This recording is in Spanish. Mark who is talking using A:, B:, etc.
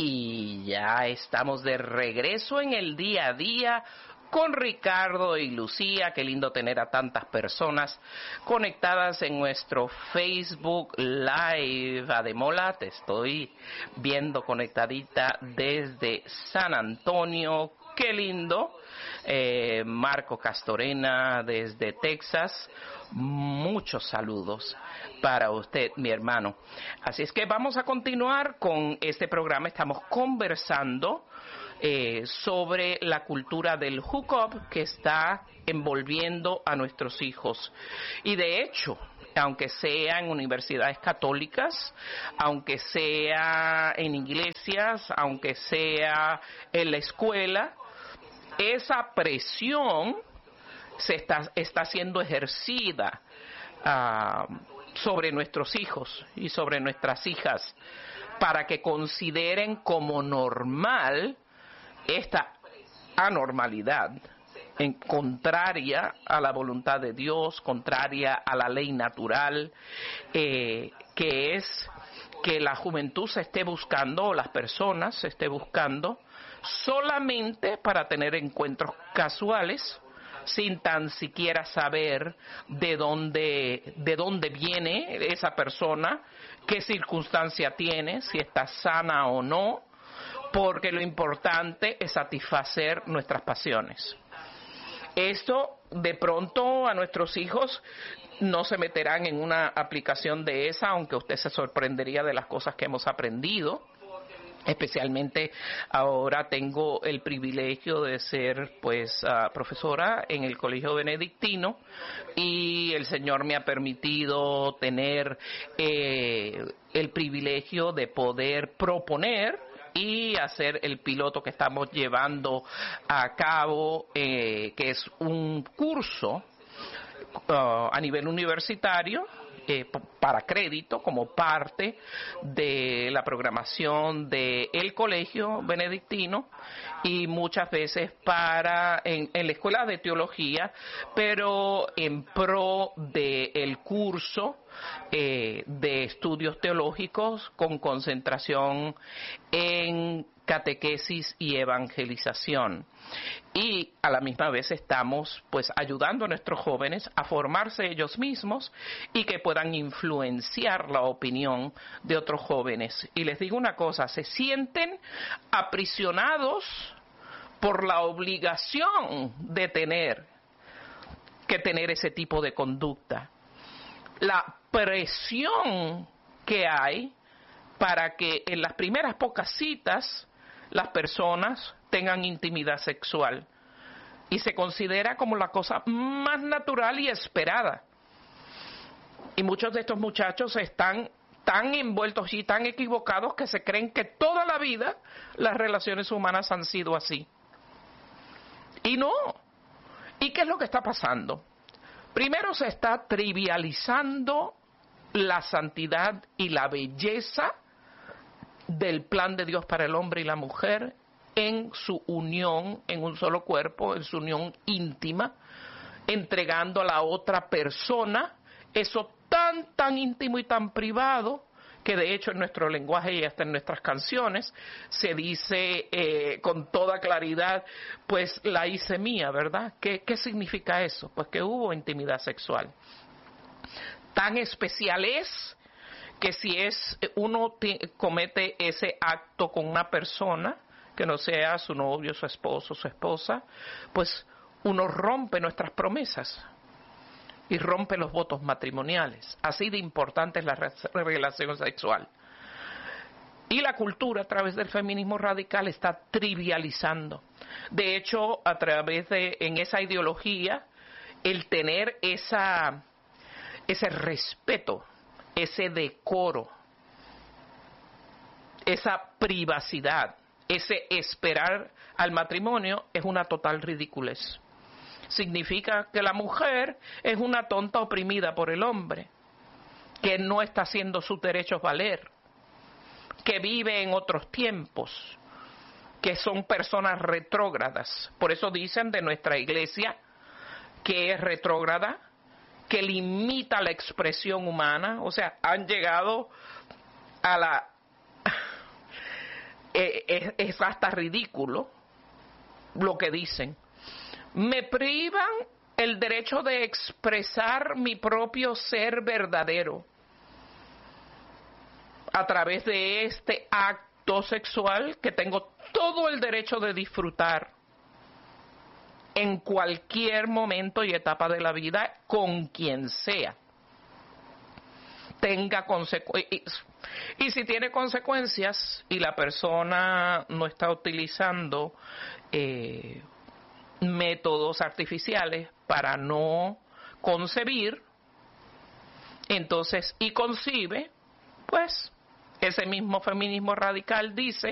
A: Y ya estamos de regreso en el día a día con Ricardo y Lucía. Qué lindo tener a tantas personas conectadas en nuestro Facebook Live. Ademola, te estoy viendo conectadita desde San Antonio. Qué lindo. Marco Castorena desde Texas. Muchos saludos para usted, mi hermano. Así es que vamos a continuar con este programa. Estamos conversando sobre la cultura del hookup que está envolviendo a nuestros hijos. Y de hecho, aunque sea en universidades católicas, aunque sea en iglesias, aunque sea en la escuela, esa presión está siendo ejercida sobre nuestros hijos y sobre nuestras hijas para que consideren como normal esta anormalidad contraria a la voluntad de Dios, contraria a la ley natural, que es que la juventud se esté buscando, o las personas se esté buscando solamente para tener encuentros casuales, sin tan siquiera saber de dónde viene esa persona, qué circunstancia tiene, si está sana o no, porque lo importante es satisfacer nuestras pasiones. Esto de pronto a nuestros hijos no se meterán en una aplicación de esa, aunque usted se sorprendería de las cosas que hemos aprendido. Especialmente ahora tengo el privilegio de ser profesora en el Colegio Benedictino y el Señor me ha permitido tener el privilegio de poder proponer y hacer el piloto que estamos llevando a cabo, que es un curso a nivel universitario, para crédito, como parte de la programación del Colegio Benedictino y muchas veces en la Escuela de Teología, pero en pro del curso de estudios teológicos con concentración en catequesis y evangelización. Y a la misma vez estamos ayudando a nuestros jóvenes a formarse ellos mismos y que puedan influenciar la opinión de otros jóvenes. Y les digo una cosa, se sienten aprisionados por la obligación de tener ese tipo de conducta. La presión que hay para que en las primeras pocas citas las personas tengan intimidad sexual y se considera como la cosa más natural y esperada. Y muchos de estos muchachos están tan envueltos y tan equivocados que se creen que toda la vida las relaciones humanas han sido así. Y no. ¿Y qué es lo que está pasando? Primero se está trivializando la santidad y la belleza del plan de Dios para el hombre y la mujer en su unión, en un solo cuerpo, en su unión íntima, entregando a la otra persona eso tan íntimo y tan privado, que de hecho en nuestro lenguaje y hasta en nuestras canciones se dice con toda claridad, la hice mía, ¿verdad? ¿Qué significa eso? Pues que hubo intimidad sexual. Tan especial es que si uno comete ese acto con una persona, que no sea su novio, su esposo, su esposa, uno rompe nuestras promesas y rompe los votos matrimoniales. Así de importante es la relación sexual. Y la cultura, a través del feminismo radical, está trivializando. De hecho, en esa ideología, el tener ese respeto, ese decoro, esa privacidad, ese esperar al matrimonio es una total ridiculez. Significa que la mujer es una tonta oprimida por el hombre, que no está haciendo sus derechos valer, que vive en otros tiempos, que son personas retrógradas. Por eso dicen de nuestra iglesia que es retrógrada, que limita la expresión humana. O sea, han llegado a es hasta ridículo lo que dicen. Me privan el derecho de expresar mi propio ser verdadero a través de este acto sexual que tengo todo el derecho de disfrutar en cualquier momento y etapa de la vida con quien sea. Tenga consecuencias. Y si tiene consecuencias y la persona no está utilizando métodos artificiales para no concebir, entonces, y concibe, pues ese mismo feminismo radical dice